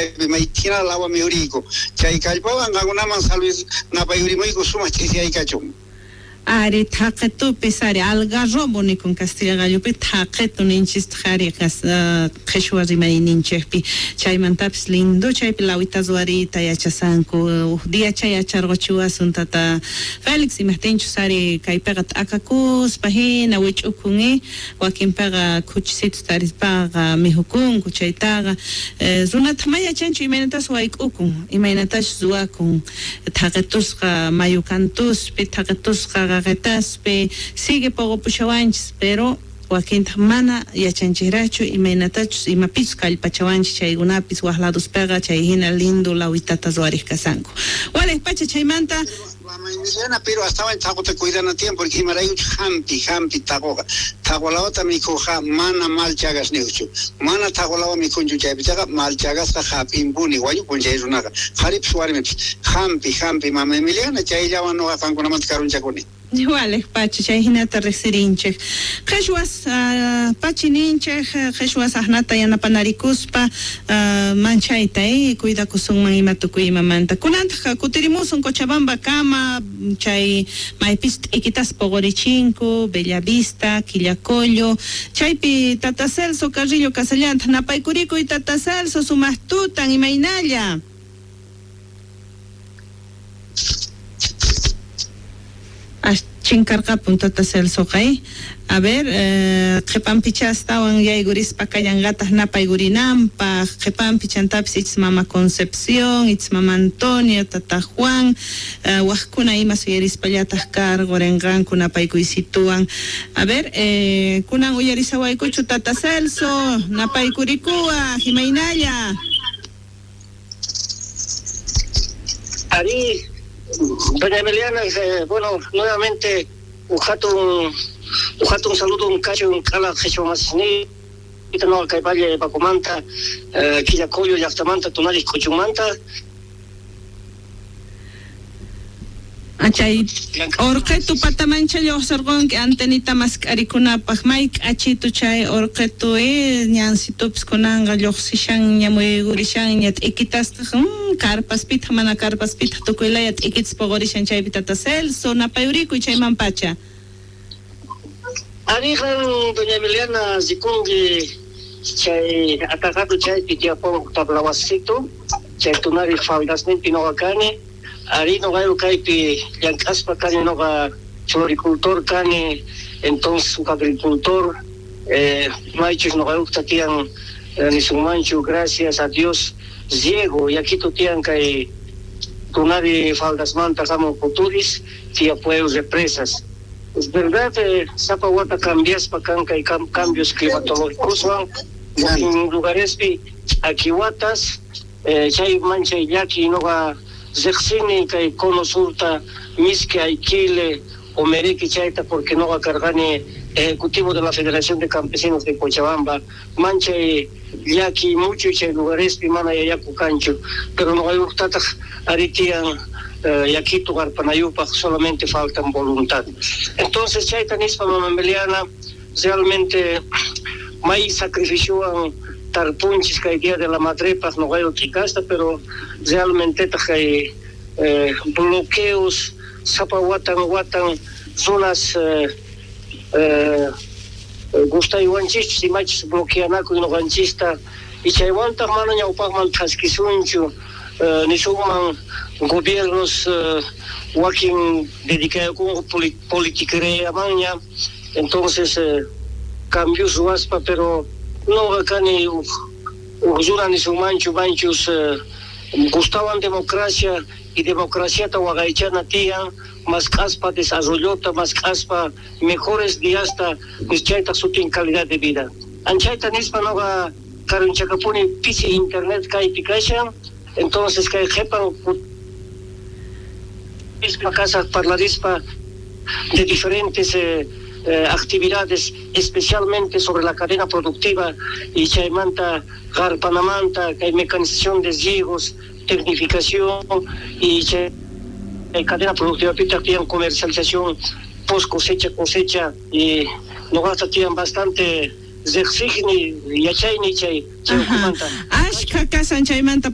maitina lawa miurico chay kalpawan alguna salvis na payurimoico suma chisi hay cachum Ari taqetu pesari algarrobo ni con Castilla Gallupi taqetu ninchis tjari qeshwari mai ninchespi chay mantapis lindo chay pilawita zuarita yachasanku dia chay achargochua suntata Felix imahtenchu sari kay pegat akakus pahina wichukungi wakin pega kuchsit taris paga mihukunku chaytaga zunat maya chanchu imenatas waikukun imenatas zuakun taqetusqa mayukantus pi taqetusqa Gataspe sigue poco puchawanchis pero Joaquín mana yachanchirachu imaynatachus imapis kallpachawanchis chaygunapis waqladus pega chayhina lindo lawitata zuarij kasanku wale pacha chaymanta Milena, pero hasta en taco te cuidan a tiempo porque me rayo hampi tagoga tago la otra mi coja mana mal chagas neuchu mana tago la mi conju chaga mal chagas ka happy buni guayo con jairu naga harip suari me hampi mama Milena chay ya no afan con amat karun chakoni Igual, pachi, chayhina tarresirinche. Jeswas, pachininche, jeswas ahnata yana panarikuspa, manchaita, cuida kusung imatukuima manta. Kunanta, kutirimus un Cochabamba kama, chay maipist ikitas pogorichinko, Bellavista, Quillacollo, chaypi tatacelso, Carrillo, Castellant, napaikurico y tatacelso, sumastutan y mainalla. Chinkarqa puntata celso kay a ver qhipan pichastawan yayguris pakayangatas napay gurinampa qhipan pichantapis itz mama Concepción itz mama Antonio tata Juan waqkuna ima suyarispallataq cargo renqanku napaykuy situan a ver kunan uyarisawaykuchu tata Celso napaykurikuwa himaynalla Ari Doña Emiliana, bueno, nuevamente un saludo, un cacho, un cala, Jesumasini, no que vaya Bacomanta, Quillacollo, Yachtamanta, Tonaris, Cochumanta. Achay, orquetu patamancha yo sorgon que antenita mascaricuna pagmaik achitu chay orquetu nyansito pskonanga yoxishan nyamoy gurishan yat ikitas carpas pita mana carpas pita tokuilayat ikits pogorishan chay pitata Celso napayuriku chay mampacha Arihan Doña Emiliana zikungi chay atacado chay pitiapo tablawasito chay tunari faldas pinogakani Ari no gayo kaipi yang kaspa kani no ga floricultor kani entonces un agricultor maichos no gayo tatian ni sumancho gracias a Dios ciego y aquí tutian kai tunari faldas manta como futuris tia pueblos represas es verdad sapa wata cambias pa kan kai cambios climatológicos en lugares aquí watas chay mancha yaki no ga Zexini que conosulta miske aikile o mereki chaita porque no va a cargar ejecutivo de la Federación de Campesinos de Cochabamba mancha yaki mucho y lugares pimana ya cucancho pero no hay urtata aritian yaki tugar panayupa solamente faltan voluntad entonces chaita nispa mameliana realmente mai sacrificio tarpunchis que día de la madrepas no gayo chicasta pero realmente hay bloqueos zapawatan zonas gusta iguanchis si machis bloqueanaco y no ganchista y chayguanta mano ya upagman tasquisuncho ni suman gobiernos walking dedicado con politiquería maña entonces cambios waspa pero no acá ni Ujura ni Sumanchu Banchus gustaban democracia y democracia tawagaichana tía más caspa desarrollota más caspa mejores días hasta chaita sutin calidad de vida anchaita nispa no ga karunchakapuni pisi internet kai pikasha entonces kai jepan ispa casa parlarispa de diferentes actividades especialmente sobre la cadena productiva y chaymanta garpanamanta que hay mecanización de riegos tecnificación y cadena productiva pita tienen comercialización post cosecha y no gasta tienen bastante zexigni y chay ni chay Ashka kasan chaymanta